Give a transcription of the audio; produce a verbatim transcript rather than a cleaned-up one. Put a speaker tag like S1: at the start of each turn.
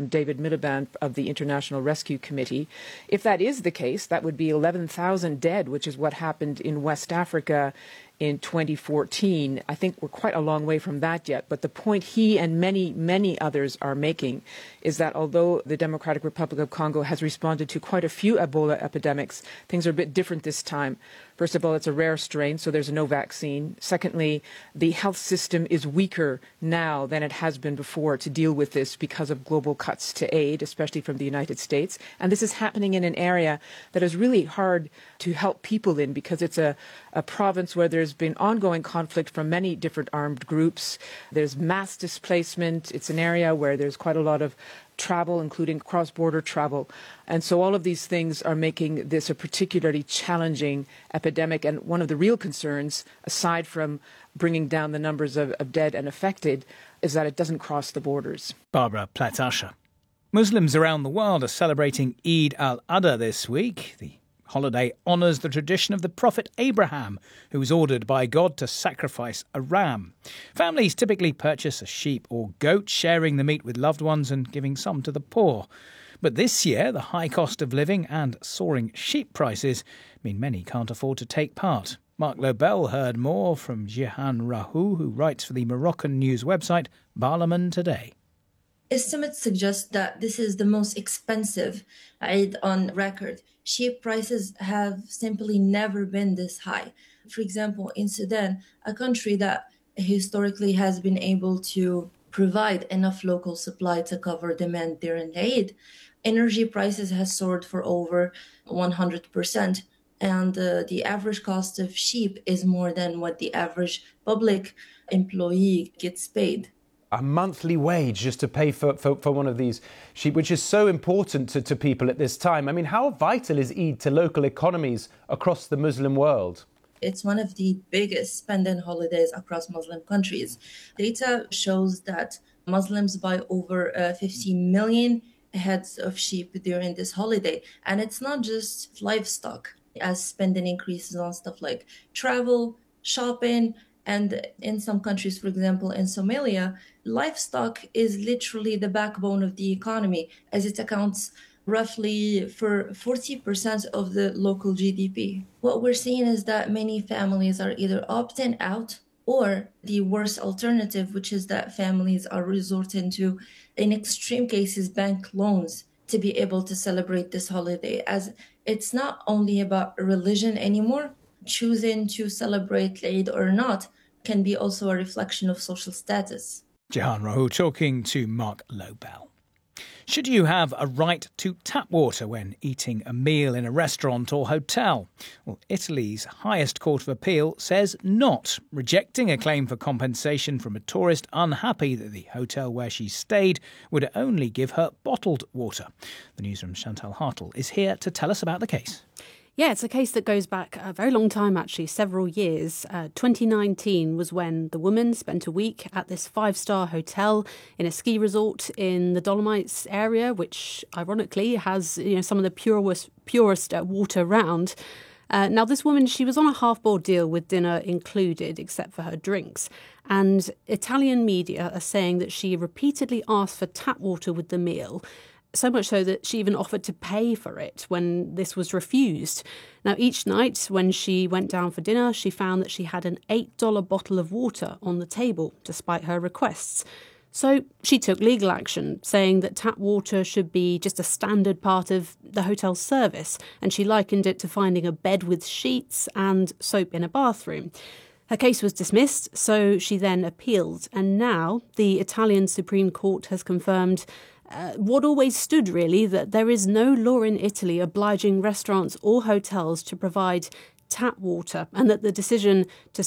S1: from David Miliband of the International Rescue Committee. If that is the case, that would be eleven thousand dead, which is what happened in West Africa in twenty fourteen. I think we're quite a long way from that yet. But the point he and many, many others are making is that although the Democratic Republic of Congo has responded to quite a few Ebola epidemics, things are a bit different this time. First of all, it's a rare strain, so there's no vaccine. Secondly, the health system is weaker now than it has been before to deal with this because of global cuts to aid, especially from the United States. And this is happening in an area that is really hard to help people in because it's a, a province where there's been ongoing conflict from many different armed groups. There's mass displacement. It's an area where there's quite a lot of travel, including cross-border travel. And so all of these things are making this a particularly challenging epidemic. And one of the real concerns, aside from bringing down the numbers of, of dead and affected, is that it doesn't cross the borders.
S2: Barbara Platt-Usher. Muslims around the world are celebrating Eid al-Adha this week. The holiday honours the tradition of the Prophet Abraham, who was ordered by God to sacrifice a ram. Families typically purchase a sheep or goat, sharing the meat with loved ones and giving some to the poor. But this year, the high cost of living and soaring sheep prices mean many can't afford to take part. Mark Lobel heard more from Jihan Rahou, who writes for the Moroccan news website Barlaman Today.
S3: Estimates suggest that this is the most expensive Eid on record. Sheep prices have simply never been this high. For example, in Sudan, a country that historically has been able to provide enough local supply to cover demand during Eid, energy prices have soared for over one hundred percent. And uh, the average cost of sheep is more than what the average public employee gets paid.
S4: A monthly wage just to pay for, for, for one of these sheep, which is so important to, to people at this time. I mean, how vital is Eid to local economies across the Muslim world?
S3: It's one of the biggest spending holidays across Muslim countries. Data shows that Muslims buy over uh, fifty million heads of sheep during this holiday. And it's not just livestock, as spending increases on stuff like travel, shopping, and in some countries, for example, in Somalia, livestock is literally the backbone of the economy, as it accounts roughly for forty percent of the local G D P. What we're seeing is that many families are either opting out or the worst alternative, which is that families are resorting to, in extreme cases, bank loans to be able to celebrate this holiday, as it's not only about religion anymore. Choosing to celebrate Eid or not can be also a reflection of social status.
S2: Jihan Rahou talking to Mark Lobel. Should you have a right to tap water when eating a meal in a restaurant or hotel? Well, Italy's highest court of appeal says not, rejecting a claim for compensation from a tourist unhappy that the hotel where she stayed would only give her bottled water. The newsroom's Chantal Hartle is here to tell us about the case.
S5: Yeah, it's a case that goes back a very long time, actually, several years. Uh, twenty nineteen was when the woman spent a week at this five-star hotel in a ski resort in the Dolomites area, which ironically has, you know, some of the purest, purest uh, water around. Uh, now, this woman, she was on a half-board deal with dinner included, except for her drinks. And Italian media are saying that she repeatedly asked for tap water with the meal, so much so that she even offered to pay for it when this was refused. Now, each night when she went down for dinner, she found that she had an eight dollar bottle of water on the table, despite her requests. So she took legal action, saying that tap water should be just a standard part of the hotel's service, and she likened it to finding a bed with sheets and soap in a bathroom. Her case was dismissed, so she then appealed, and now the Italian Supreme Court has confirmed Uh, what always stood, really, that there is no law in Italy obliging restaurants or hotels to provide tap water, and that the decision to